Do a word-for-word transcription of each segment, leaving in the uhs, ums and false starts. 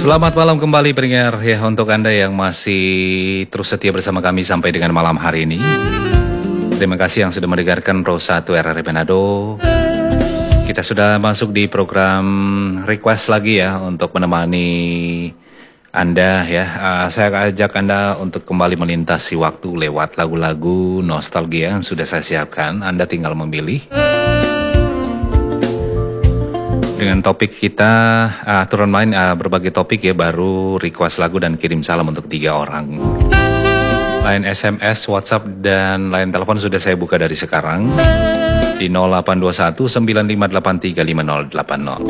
Selamat malam kembali pendengar ya, untuk Anda yang masih terus setia bersama kami sampai dengan malam hari ini. Terima kasih yang sudah mendengarkan Pro satu R R I Manado. Kita sudah masuk di program request lagi ya untuk menemani Anda ya. Uh, saya ajak Anda untuk kembali melintasi waktu lewat lagu-lagu nostalgia yang sudah saya siapkan. Anda tinggal memilih. Dengan topik kita, uh, turun main uh, berbagai topik ya, baru request lagu dan kirim salam untuk tiga orang. Line S M S, WhatsApp, dan line telepon sudah saya buka dari sekarang di nol delapan dua satu sembilan lima delapan tiga lima nol delapan nol.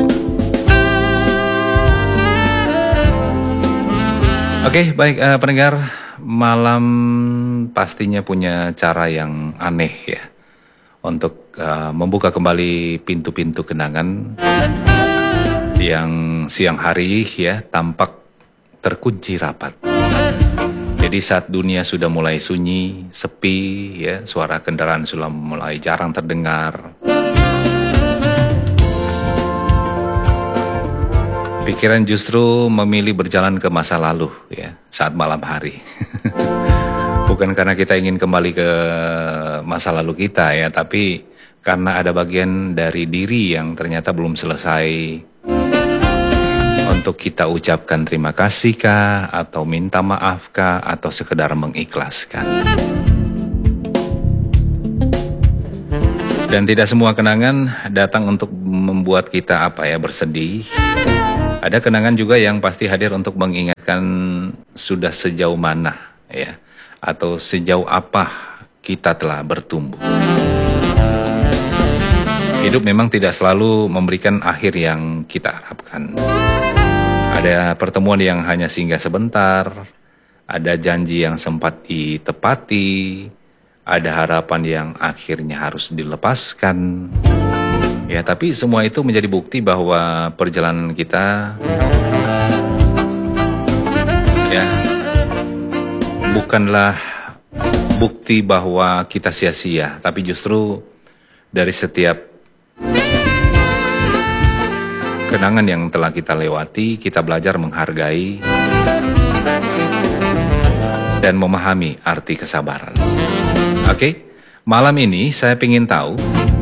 Oke, baik uh, pendengar, malam pastinya punya cara yang aneh ya untuk uh, membuka kembali pintu-pintu kenangan yang siang hari ya tampak terkunci rapat. Jadi saat dunia sudah mulai sunyi, sepi ya, suara kendaraan sudah mulai jarang terdengar. Pikiran justru memilih berjalan ke masa lalu ya saat malam hari. Bukan karena kita ingin kembali ke masa lalu kita ya, tapi karena ada bagian dari diri yang ternyata belum selesai untuk kita ucapkan terima kasih kah, atau minta maaf kah, atau sekedar mengikhlaskan. Dan tidak semua kenangan datang untuk membuat kita apa ya bersedih. Ada kenangan juga yang pasti hadir untuk mengingatkan sudah sejauh mana ya, atau sejauh apa kita telah bertumbuh. Hidup memang tidak selalu memberikan akhir yang kita harapkan. Ada pertemuan yang hanya singgah sebentar, ada janji yang sempat ditepati, ada harapan yang akhirnya harus dilepaskan. Ya, tapi semua itu menjadi bukti bahwa perjalanan kita ya bukanlah bukti bahwa kita sia-sia, tapi justru dari setiap kenangan yang telah kita lewati, kita belajar menghargai dan memahami arti kesabaran. Oke, malam ini saya ingin tahu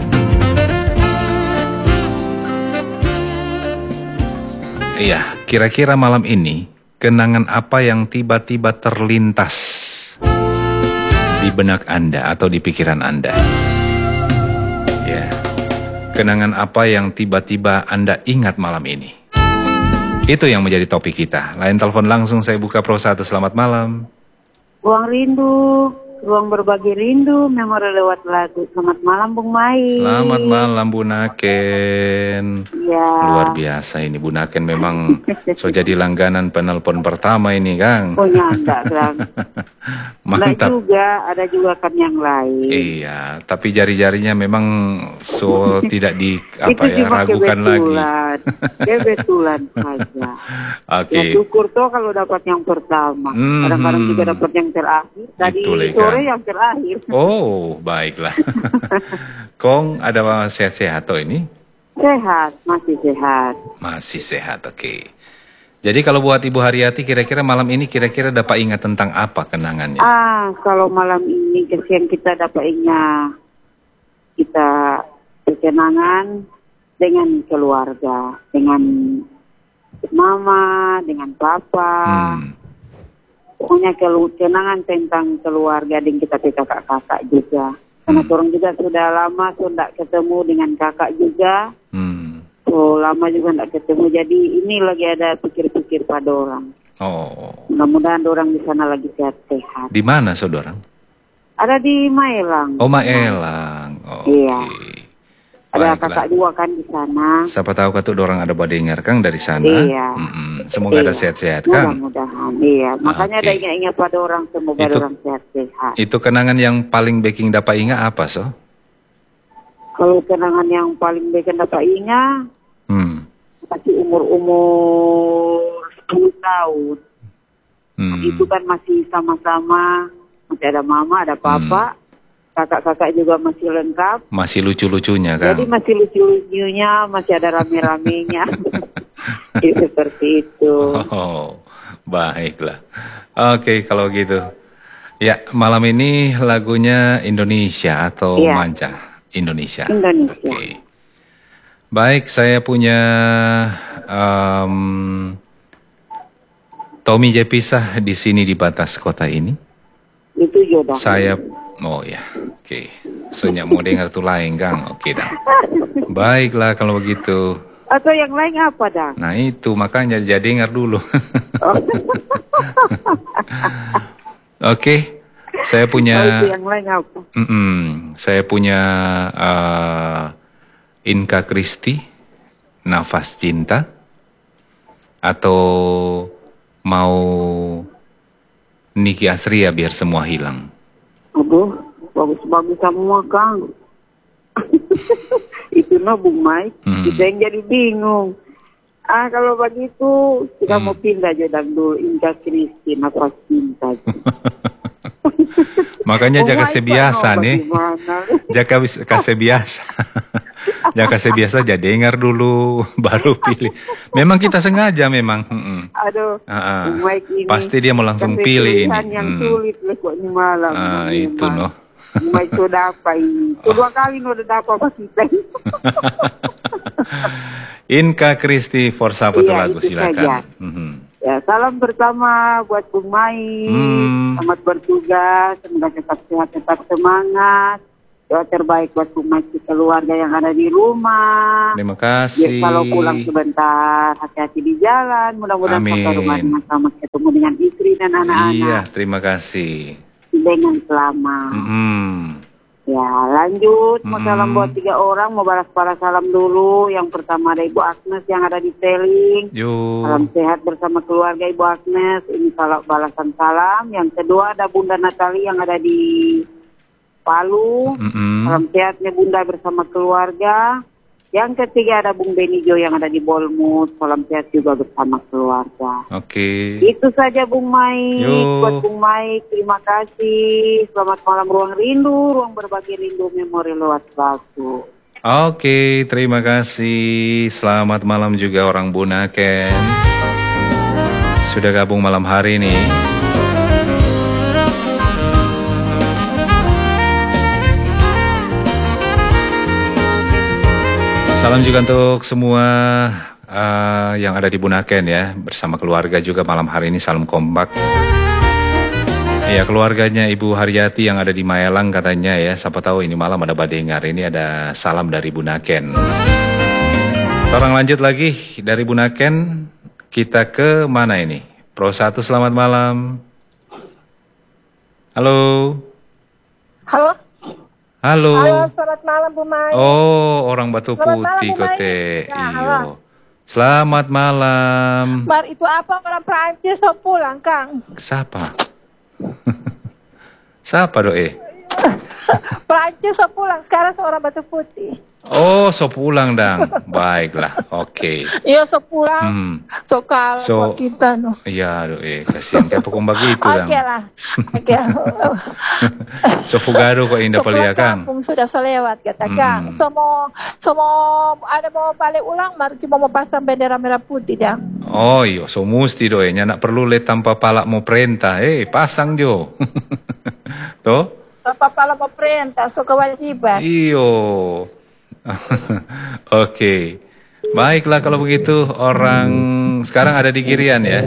iya, kira-kira malam ini kenangan apa yang tiba-tiba terlintas di benak Anda atau di pikiran Anda? Ya, kenangan apa yang tiba-tiba Anda ingat malam ini? Itu yang menjadi topik kita. Lain telepon langsung saya buka Pro satu, selamat malam. Ruang rindu, ruang berbagi rindu, memori lewat lagu. Selamat malam Bung Mai. Selamat malam Bu Naken. Ya. Luar biasa ini Bu Naken, memang so jadi langganan penelpon pertama ini Kang. Oh nyanda Kang. Mantap. Ada juga, ada juga kan yang lain. Iya, tapi jari-jarinya memang so tidak di apa Itu ya ragukan lagi. Kebetulan saja. Oke. Ya syukur toh kalau dapat yang pertama. Hmm. Kadang-kadang juga dapat yang terakhir. Tadi Itulah, sore kan? yang terakhir. Oh, baiklah. Kong ada sehat-sehat toh ini? Sehat, masih sehat. Masih sehat, oke. Jadi kalau buat Ibu Haryati, kira-kira malam ini kira-kira dapat ingat tentang apa kenangannya? Ah, kalau malam ini yang kita dapat ingat, kita berkenangan dengan keluarga, dengan mama, dengan papa. Hmm. Pokoknya kenangan tentang keluarga dan kita kakak-kakak juga. Karena hmm. orang juga sudah lama sudah ketemu dengan kakak juga. Hmm. So, lama juga tidak ketemu. Jadi ini lagi ada pikir-pikir pada orang. Oh. Mudah-mudahan orang di sana lagi sehat-sehat. Di mana saudara? Ada di Maelang. Oh, Maelang. Oh, iya. Okay. Ada Baiklah. kakak juga kan di sana. Siapa tahu kata orang ada badengar Kang dari sana. Iya. Mm-mm. Semoga iya. ada sehat-sehat Kang. Mudah-mudahan. Iya. Makanya okay. ada ingat-ingat pada orang, semoga itu, orang sehat-sehat. Itu kenangan yang paling baking dapat ingat apa so? Kalau kenangan yang paling baking dapat ingat, hmm. masih umur-umur sepuluh tahun. Hmm. Itu kan masih sama-sama, masih ada mama, ada papa. Hmm. Kakak-kakak juga masih lengkap. Masih lucu-lucunya kan? Jadi masih lucu-lucunya, masih ada rame-ramenya. Itu seperti itu. Oh, baiklah. Oke, kalau gitu. Ya, malam ini lagunya Indonesia atau Iya. manca? Indonesia. Indonesia. Oke. Baik, saya punya um, Tommy Jepisah di sini di batas kota ini. Itu jodoh. Saya, oh ya, oke. Soalnya mau dengar tuh lain, Kang. Oke, dah. Baiklah kalau begitu. Atau yang lain apa, Dang? Nah itu, makanya jadi dengar dulu. Oh. Oke, saya punya. Oh, itu yang lain apa? Mm-mm, saya punya uh, Inka Kristi, Nafas Cinta, atau mau Niki Asria biar semua hilang. Aduh, bagus-bagus semua, Kang. Itu no, Bung Mike. Hmm. Kita yang jadi bingung. Ah, kalau begitu, kita Hmm. mau pindah aja dulu. Inka Kristi, Nafas Cinta. Makanya Bung jaga Mike, sebiasa Pak, no, nih. bagaimana? Jaga kasih biasa. Jaga sebiasa aja dengar dulu baru pilih. Memang kita sengaja memang. Mm-mm. Aduh, Ah, ah. Bung Mike ini. Pasti dia mau langsung kasih pilih ini. pilihan yang Hmm. sulit lah kok ini malam. Ah, Memang. itu no. Bung Mike sudah apa ini? Kedua kali no udah apa apa kita. Inka Kristi for satu Iya, lagu itu silakan. saja. Mhm. Ya, salam pertama buat Bung Mai. Hmm. Selamat bertugas, semoga tetap sehat, tetap semangat. Doa terbaik buat Bung Mai keluarga yang ada di rumah. Terima Biar kasih. kalau pulang sebentar, hati-hati di jalan. Mudah-mudahan Amin. sampai rumah dengan selamat, ketemu dengan istri dan Iya, anak-anak terima kasih. dengan selamat. Mhm. Ya, lanjut. Mau Hmm. salam buat tiga orang, mau balas-balas salam dulu. Yang pertama ada Ibu Agnes yang ada di Teling. Yuk. Salam sehat bersama keluarga Ibu Agnes. Ini salam balasan salam. Yang kedua ada Bunda Natali yang ada di Palu. Mhm. Salam sehatnya Bunda bersama keluarga. Yang ketiga ada Bung Benijo yang ada di Bolmut. Salam sehat juga bersama keluarga. Oke. Itu saja Bung Mike. Yo. Buat Bung Mike, terima kasih. Selamat malam Ruang Rindu, Ruang Berbagi Rindu Memori Lewat Batu. Oke, terima kasih. Selamat malam juga orang Bunaken. Sudah gabung malam hari ini. Salam juga untuk semua uh, yang ada di Bunaken ya, bersama keluarga juga malam hari ini salam kompak. Ya, keluarganya Ibu Haryati yang ada di Mayalang katanya ya, siapa tahu ini malam ada badengar. Ini ada salam dari Bunaken. Orang lanjut lagi dari Bunaken, kita ke mana ini? Pro satu, selamat malam. Halo. Halo. Halo. Halo, selamat malam Bu Mai. Oh, orang Batu Selamat Putih malam, Bu Mai. kote. Ya, Iyo. halo. Selamat malam. Bar itu apa orang Prancis so pulang, Kang? Siapa? Siapa doe? Prancis so pulang, sekarang seorang Batu Putih. Oh, so pulang dang. Baiklah, oke. Iya, so pulang. Hmm. So kalah So- so, kita no. Iya doe, kasihan kayak pokok begitu dang. Oke lah. Oke. So fugado kok indah So pulang peliakan. kampung sudah selewat kata Hmm. Kang. So mau so mau ada mau balik ulang, mar cuma mau pasang bendera merah putih dah. Oh iyo, so musti doe, nya nak perlu le tanpa palak mau perintah. Eh, pasang jo. Tuh? Apa pala mau perintah, so kewajiban. Iyo. Oke. Baiklah kalau begitu orang sekarang ada di Girian ya.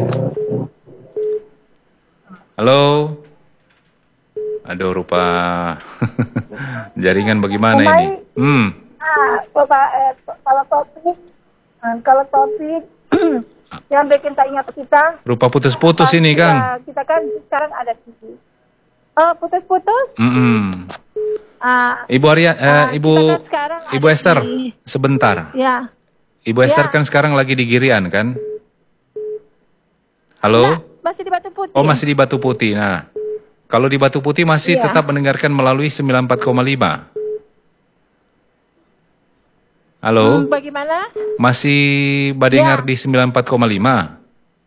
Halo. Aduh rupa jaringan bagaimana Om ini? Mai. Hmm. Ah, Bapak, eh, kalau topik, ah, kalau topik yang bikin tak ingat kita. Rupa putus-putus pas ini, kita- Kang. Kita kan sekarang ada T V. Oh, putus-putus? Mm-mm. Ah, Ibu Arya, eh, Ah, Ibu kita kan sekarang Ibu ada Esther, di- sebentar. ya. Ibu Esther Ya. kan sekarang lagi di Girian kan? Halo? Ya, masih di Batu Putih. Oh, masih di Batu Putih. Nah, kalau di Batu Putih masih Iya. tetap mendengarkan melalui sembilan puluh empat koma lima. Halo? Hmm, bagaimana? Masih badengar Ya. di sembilan puluh empat koma lima?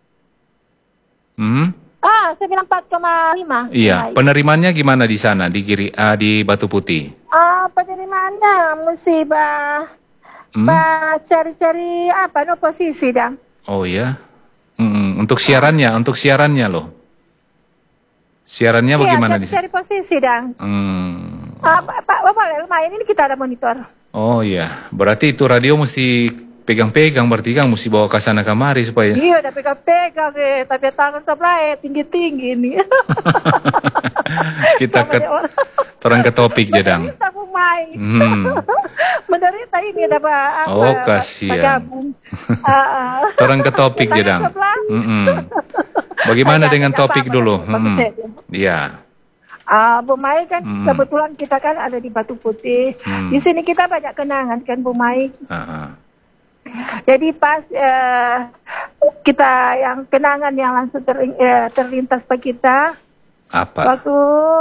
Hmm? Ah, sembilan puluh empat koma lima. Iya, penerimaannya gimana di sana di Giri ah, di Batu Putih? Ah, penerimaannya musibah Hmm? Ba, cari-cari apa no posisi dang. Oh ya. Mm-mm. Untuk siarannya, untuk siarannya loh. Siarannya Iya, bagaimana di sini? cari-cari posisi dang. Hmm. Ah, Pak, Pak, Bapak, lumayan ini kita ada monitor. Oh iya, berarti itu radio mesti pegang-pegang, berarti kan mesti bawa ke sana kemari supaya. Iya, udah pegang-pegang eh, tapi tangan sebelah eh, tinggi-tinggi ini. Kita Sama ke dia orang. orang ke topik Jedang. Menderita Bu Mai. Hmm. Menderita ini ada apa? Oh, apa, kasihan. Pak Gabung. Ah, ah. Orang ke topik Tangan Jedang. sebelah. Mm-mm. Bagaimana Saya dengan tidak topik apa-apa, dulu? bagus Mm-mm. saja. Iya. Ah, Bu Mai kan Hmm. kebetulan kita kan ada di Batu Putih. Hmm. Di sini kita banyak kenangan kan Bu Mai. Ah-ah. Jadi pas eh, kita yang kenangan yang langsung ter, eh, terlintas pak kita Apa? waktu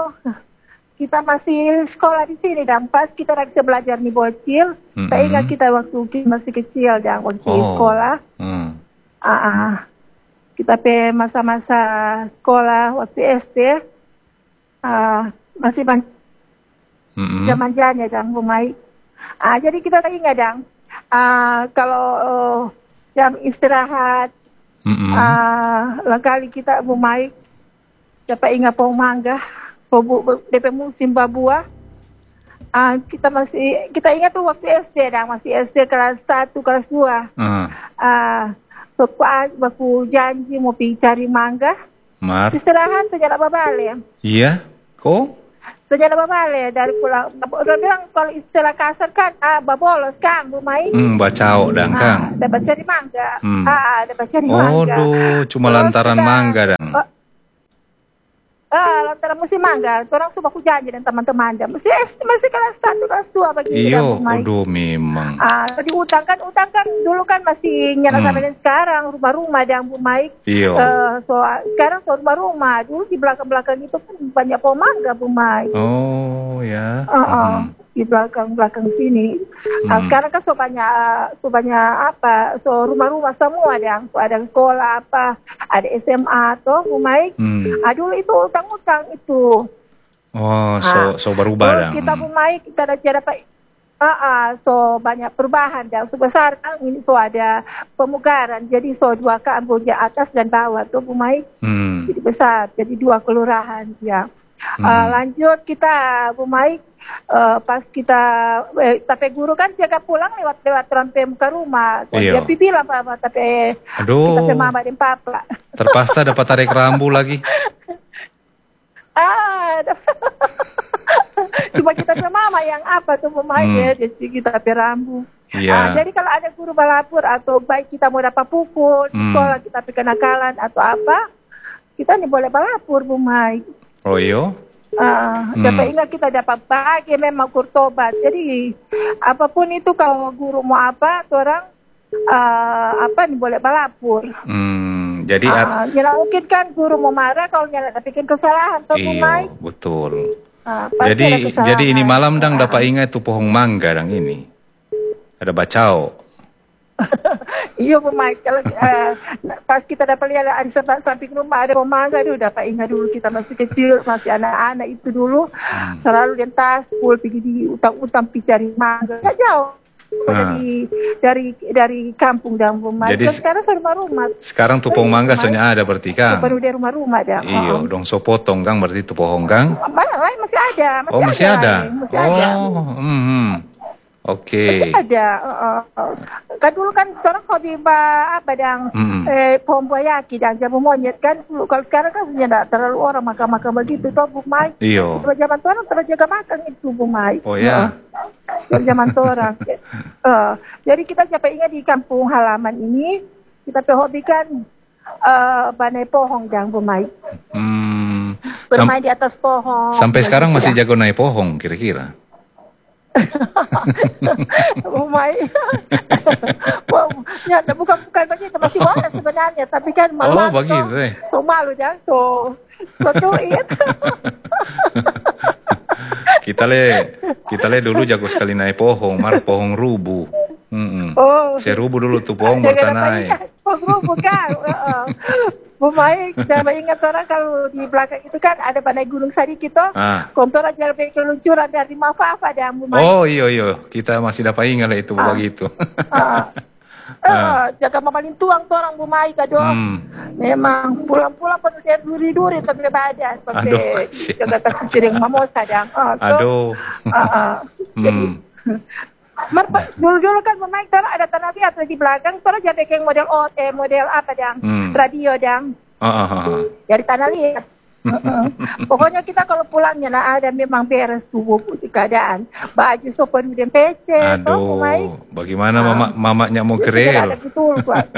kita masih sekolah di sini dan pas kita lagi belajar nih bocil. Mm-mm. Saya ingat kita waktu kita masih kecil dan waktu di Oh. sekolah. Hmm. Ah, ah. Kita pe masa-masa sekolah waktu S D. Ah, masih ban- Mm-mm. zaman janya dan Bu Mai. Ah, jadi kita tak ingat dang. Ah, kalau oh, jam istirahat, Mm-mm. ah, kali kita Bu Mai dapat ingat pohon mangga, pohon D P musim babua. Ah, kita masih kita ingat tuh waktu S D dang, masih S D kelas satu, kelas dua. Ah. Ah, so pas aku janji mau pergi cari mangga, Mar. istirahat ternyata babale. Iya. Kok? Ternyata babale dari pulang. Orang bilang kalau istilah kasar kan, ah, babolos kan Bu Mai. Hmm, bacao dang Kang. Ah, dapat cari mangga. Hmm. Ah, dapat cari Oh, mangga. duh, cuma Terus lantaran kita- mangga dang. Oh, ah, lantaran musim mangga. Orang sudah aku janji dan teman-teman. Dan Masih masih kelas satu, kelas dua bagi kita, Iyo, Bu Mai. aduh memang. Ah, di utang kan, utang kan dulu kan masih nyala Hmm. sampai dan sekarang rumah-rumah dan Bu Mai. Iyo. Eh, so sekarang so rumah-rumah. Dulu di belakang-belakang itu kan banyak pohon mangga Bu Mai. Oh ya. Uh, uh, Mhm. di belakang-belakang sini. Nah, Hmm. sekarang kan so banyak, so banyak apa, so rumah-rumah semua ada, so ada sekolah apa, ada S M A toh, Umay. Hmm. Ah, dulu itu utang-utang itu. Oh, so so berubah Terus dang. kita Umay kita ada cara pak. Ah, ah, so banyak perubahan dan so besar kan ini so ada pemugaran jadi so dua Kamboja atas dan bawah tuh Umay Hmm. jadi besar jadi dua kelurahan ya. Hmm. Uh, lanjut kita Bu Mai uh, pas kita eh, tapi guru kan jaga pulang lewat lewat rampe muka rumah. Iya. Dia pipi lah Pak tapi kita Aduh. pe mama dan papa. Terpaksa dapat tarik rambu lagi. Ah, cuma kita pe mama yang apa tuh Bu Mai Hmm. ya, jadi kita pe rambu. Iya. Ah, jadi kalau ada guru balapur atau baik kita mau dapat pukul di Hmm. sekolah kita pe kenakalan atau apa, kita nih boleh balapur Bu Mai. Oh iyo. Ah, Hmm. dapat ingat kita dapat bagi memang kurtobat. Jadi apapun itu kalau guru mau apa, tuh orang ah, apa nih boleh balapur. Hmm. Jadi at- Ah, nyala mungkin kan guru mau marah kalau nyala bikin kesalahan tuh Mai. iyo, betul. Ah, pasti ada Jadi kesalahan. jadi ini malam dang Ah. dapat ingat tuh pohon mangga dang ini. Ada bacao. Iya Bu Mai, kalau ah, pas kita dapat lihat ada sebelah samping rumah ada pohon mangga dulu dapat ingat dulu kita masih kecil masih anak-anak itu dulu Hmm. selalu lintas full pergi di utang-utang pergi cari mangga nggak jauh Ah. dari dari dari kampung dan rumah. Jadi Dan se- sekarang saya rumah-rumah. Sekarang tuh pohon mangga soalnya ada berarti Kang. Baru dari rumah-rumah dah. Iyo, dong so potong Kang berarti tuh pohon Kang. Mana lain masih ada. Masih Oh masih ada. lain, Masih ada. Oh, hmm, hmm. Oke. Masih ada. uh, uh. Kan dulu kan seorang hobi ba, apa dang Mm-mm. eh, pohon buayaki dan jamu monyet kan. Dulu, kalau sekarang kan sudah tidak terlalu orang makan-makan begitu. Toh Bu Mai. Iyo. Kalau zaman tu orang terus jaga makan itu Bu Mai. Oh ya. Dari zaman tu orang. Eh, jadi kita sampai ingat di kampung halaman ini kita hobikan uh, banai pohon dan Bu Mai. Hmm. Sam- Bermain di atas pohon. sampai sekarang masih Begitu, jago naik pohon kira-kira. Oh my. Wow. Ya, bukan bukan begitu masih boleh sebenarnya, tapi kan malu. Oh, begitu, eh. So malu dah, so so tuit. Kita le kita le dulu jago sekali naik pohon, mar pohon rubu. Mm-mm. Oh. Saya rubu dulu tuh pohon Jangan bertanai. apa ingat. Oh, bukan. Bu Mai, jangan ingat orang kalau di belakang itu kan ada Bandai Gunung Sadiki toh. Ah. Kontora jalan keluncuran dari Mafafa dah Bu Mai. Oh iya iya, kita masih dapat ingat lah itu Ah. begitu. Ah. Ah, jaga mamalin tuang orang Bu Mai ka dong. Hmm. Memang pulang-pulang penuh dia duri-duri sampai badan Aduh, sampai kasihan. jaga terkecil mamosa dang. Ah, toh. Aduh. Ah, ah. Jadi Hmm. Merpa, dulu-dulu kan pemain cara ada tanah liat di belakang, terus jadi kayak model O, eh model apa dang, Hmm. radio dang, Ah, ah, ah. dari tanah liat. Heeh. Pokoknya kita kalau pulangnya nah ada memang beres tuh buku keadaan, baju sopan dan P C, toh pemain. Aduh, bagaimana mama mamanya mau Ada kerel? betul kuat.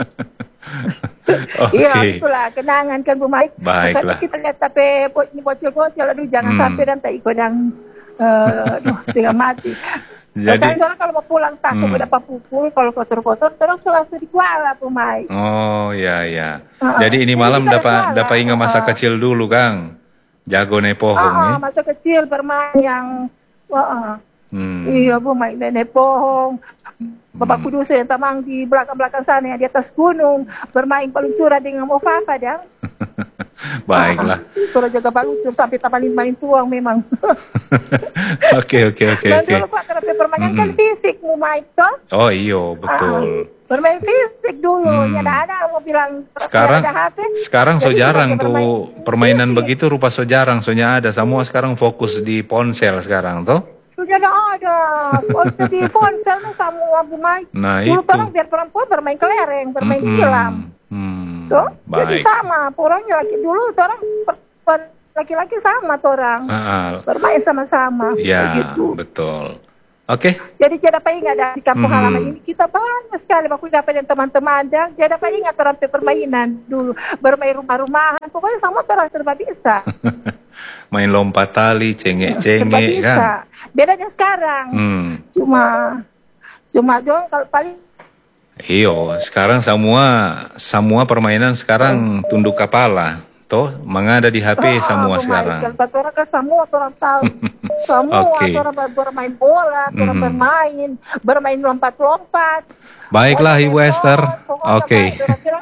Oke. Iya, itulah kenangan kan Bu Mike. Baiklah. Kita lihat tapi bocil-bocil, aduh jangan Hmm. sampai dan tak ikut yang, eh, aduh setengah mati. Jadi- Jadi orang kalau mau pulang takut Hmm. udah pukul, kalau kotor-kotor terus langsung dikuala Bu Mike. Oh ya ya. Ah, Jadi ini jadi malam kita dapat ada dapat ingat masa ah. kecil dulu Kang. Jago naik pohon Ah, nih. masa kecil bermain yang, wah, Hmm. iya Bu Mike nenek pohong. Bapak Kudus yang tamang di belakang-belakang sana yang di atas gunung bermain peluncuran dengan Mofafa dang. Baiklah. Kalau jaga balucur sampai tamalin main tuang memang. Oke oke oke Dan oke. dulu Pak karena permainan kan fisik mu Mike toh. Oh iyo betul. Ah, bermain fisik dulu. Hmm. Ya ada ada mau bilang Sekarang ada H P. sekarang so Jadi jarang kita tuh bermain permainan fisik. begitu rupa so jarang soalnya ada semua sekarang fokus di ponsel sekarang tuh. Sudah ada ada. Ponsel di ponsel nih semua Bu Mike. Nah, Dulu itu. orang biar perempuan bermain kelereng, bermain Mm-mm. tilam. Hmm. Tuh, jadi Baik. sama. Orangnya laki dulu orang per- laki-laki sama tuh orang. Ah, Bermain sama-sama. ya Begitu. betul. Oke. Jadi saya dapat ingat dah, di kampung Mhm. halaman ini kita banyak sekali aku dapat dengan teman-teman dan saya dapat ingat orang permainan dulu bermain rumah-rumahan pokoknya sama orang serba bisa. Main lompat tali, serba cengek-cengek bisa. kan. Bedanya sekarang Hmm. cuma cuma dong kalau paling Iyo, sekarang semua semua permainan sekarang tunduk kepala. Toh, mengada di H P semua sekarang. Kalau orang kan semua orang tahu. Semua Oke. orang bermain bola, orang Mhm. bermain, bermain lompat-lompat. Baiklah Ibu Esther. Oke.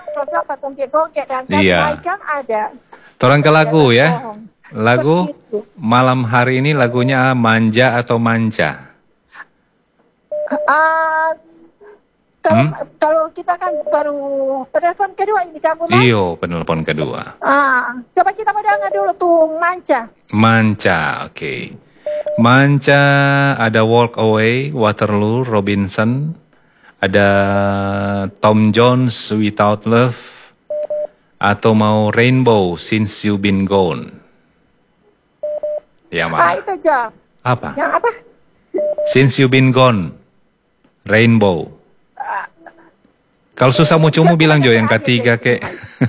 Iya. Iya. Kan ada. Torang ke lagu ya. Bohong. Lagu Seperti itu. malam hari ini lagunya Manja atau Manca? Ah, kalau, Hmm? kalau kita kan baru telepon kedua ini kamu Mas. Iyo, penelpon kedua. Ah, coba kita mendengar dulu tuh manca. Manca, oke. Manca ada Walk Away, Waterloo, Robinson. Ada Tom Jones, Without Love. Atau mau Rainbow, Since You Been Gone. Ya Ah, mana? itu aja. Apa? Yang apa? Since You Been Gone, Rainbow. Kalau susah mau cuma bilang Jo yang ketiga kek.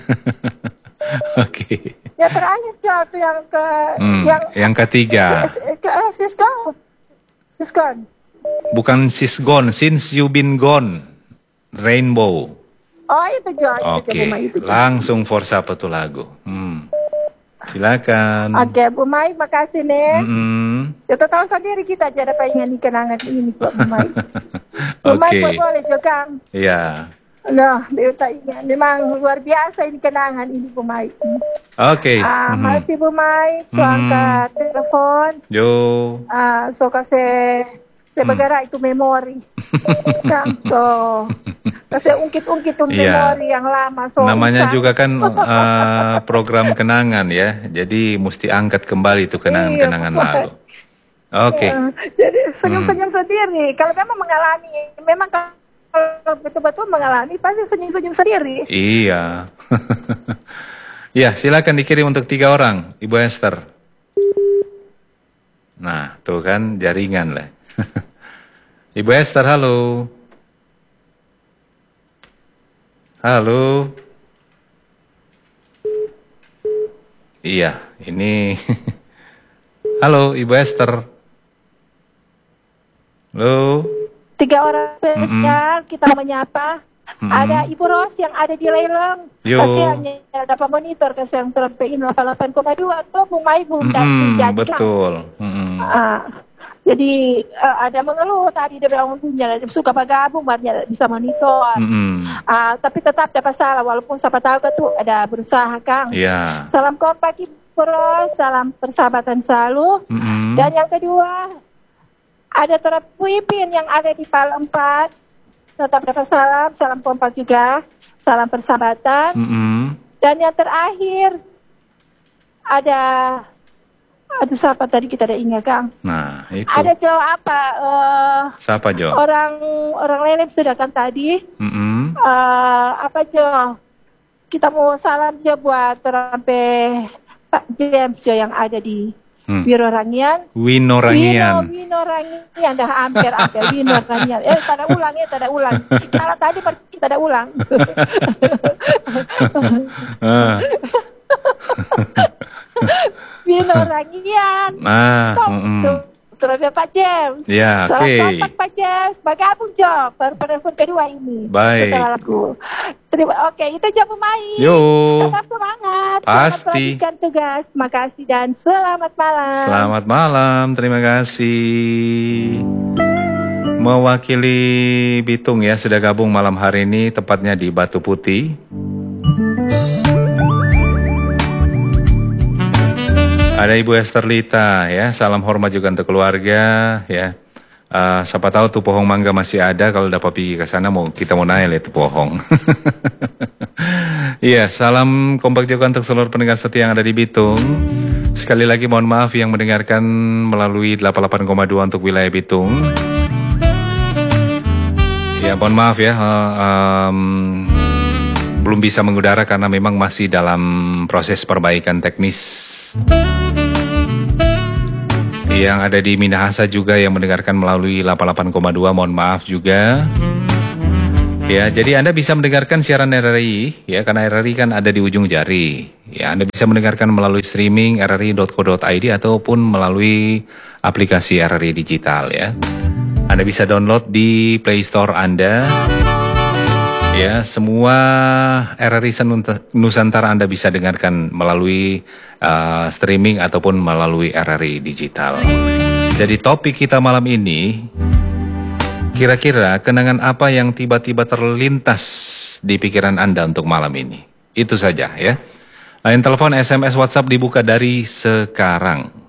Oke. Ya terakhir Cak, itu yang ke Hmm, yang yang ketiga. ke eh, Siskon. Siskon. Bukan Sis Gone, Since You Been Gone, Rainbow. Oh, itu Jo, itu Oke, Jo, Bu Mai, itu Jo. langsung force apa tuh lagu? Hmm. Silakan. Oke, Bu Mai, makasih nih. Mm-mm. Kita tahu sendiri kita aja ada pengen kenangan ini kok Bu Mai. Bu Mai Oke. boleh Jo Kang. Ya. Nah, dia tak ingat. Memang luar biasa ini kenangan ini Bu Mai. Oke. Ah, Mhm. masih Bu Mai, so Mhm. angkat telepon. Yo. Ah, so kasih saya Hmm. bergerak itu memori. Nah, so kasih ungkit-ungkit tuh Iya. memori yang lama. So Namanya usah. juga kan eh, program kenangan ya. Jadi mesti angkat kembali itu kenangan-kenangan Iya. lalu. Oke. Ya, jadi senyum-senyum sendiri. Kalau memang mengalami, memang kalau betul-betul mengalami pasti senyum-senyum sendiri. Iya. Ya, silakan dikirim untuk tiga orang, Ibu Esther. Nah, tuh kan jaringan lah. Ibu Esther, halo. Halo. Iya, ini. Halo, Ibu Esther. Halo. Tiga orang spesial kita menyapa. Mm-mm. Ada Ibu Ros yang ada di Lelang. Yo. Kasihannya dapat monitor kasih yang terpein delapan puluh delapan koma dua atau Bu Mai Bu Mm-mm, dan menjadikan. betul. Mm-mm. Ah, Jadi uh, ada mengeluh tadi dia bilang punya suka bergabung banyak bisa monitor. Mm-hmm. Uh, tapi tetap dapat salah walaupun siapa tahu kan tuh ada berusaha Kang. Yeah. Salam kompak bro, salam persahabatan selalu. Mm-hmm. Dan yang kedua ada Tora Pipin yang ada di Pal empat. Tetap dapat salam, salam kompak juga, salam persahabatan. Mm-hmm. Dan yang terakhir ada Aduh, siapa tadi kita ada ingat Kang? Nah, itu. Ada Jo apa? Uh, Siapa Jo? Orang orang Lelem sudah kan tadi. Mm-hmm. Uh, apa Jo? Kita mau salam Jo buat sampai Pak James Jo yang ada di hmm. Winorangian. Winorangian. Wino, Winorangian dah hampir hampir Winorangian. Eh, tak ada ulang ya, tak ada ulang. Kalau tadi kita ada ulang. Winorangian. Ah, mm-mm. Terus Pak James. Ya, oke. Okay. Selamat Pak James. Bergabung Jo pertemuan kedua ini. Baik. Setelah lagu. Terima. Oke, kita jam pemain. Yo. Tetap semangat. Pasti. Selamat tugas. Makasih dan selamat malam. Selamat malam. Terima kasih. Mewakili Bitung ya sudah gabung malam hari ini tepatnya di Batu Putih. Ada Ibu Esther Lita ya, salam hormat juga untuk keluarga ya. Uh, siapa tahu tuh pohon mangga masih ada, kalau dapat pergi ke sana mau kita mau naik itu pohon. Iya, salam kompak juga untuk seluruh pendengar setia yang ada di Bitung. Sekali lagi mohon maaf yang mendengarkan melalui delapan puluh delapan koma dua untuk wilayah Bitung. Ya, mohon maaf ya, uh, um, belum bisa mengudara karena memang masih dalam proses perbaikan teknis. Yang ada di Minahasa juga yang mendengarkan melalui delapan puluh delapan koma dua, mohon maaf juga. Ya, jadi Anda bisa mendengarkan siaran R R I ya, karena R R I kan ada di ujung jari. Ya, Anda bisa mendengarkan melalui streaming r r i dot co dot i d ataupun melalui aplikasi R R I digital ya. Anda bisa download di Play Store Anda. Ya, semua R R I Nusantara Anda bisa dengarkan melalui uh, streaming ataupun melalui R R I digital. Jadi topik kita malam ini, kira-kira kenangan apa yang tiba-tiba terlintas di pikiran Anda untuk malam ini? Itu saja ya. Line telepon, S M S, WhatsApp dibuka dari sekarang.